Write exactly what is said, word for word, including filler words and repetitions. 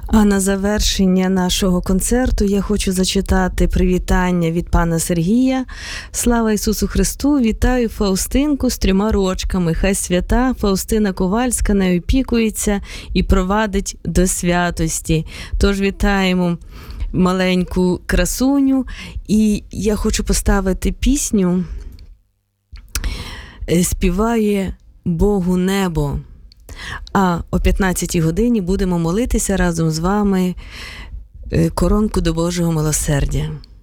А на завершення нашого концерту я хочу зачитати привітання від пана Сергія. Слава Ісусу Христу! Вітаю Фаустинку з трьома рочками. Хай свята Фаустина Ковальська нею опікується і провадить до святості. Тож вітаємо маленьку красуню. І я хочу поставити пісню «Співає Богу небо». А о п'ятнадцятій годині будемо молитися разом з вами коронку до Божого милосердя.